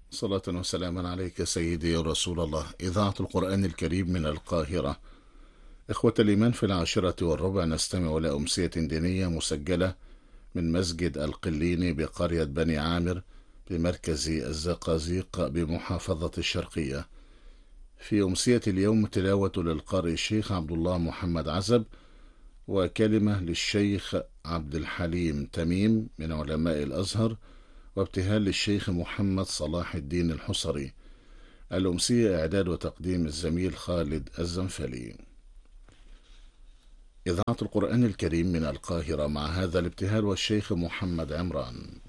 صلاة وسلاما عليك سيدي يا رسول الله. إذاعة القرآن الكريم من القاهرة. إخوة الإيمان، في 10:15 نستمع إلى أمسية دينية مسجلة من مسجد القليني بقرية بني عامر بمركز الزقازيق بمحافظة الشرقية. في أمسية اليوم تلاوة للقارئ الشيخ عبد الله محمد عزب، وكلمة للشيخ عبد الحليم تميم من علماء الأزهر، وابتهال للشيخ محمد صلاح الدين الحصري. الأمسية إعداد وتقديم الزميل خالد الزنفلي. إذاعة القرآن الكريم من القاهرة، مع هذا الابتهال والشيخ محمد عمران.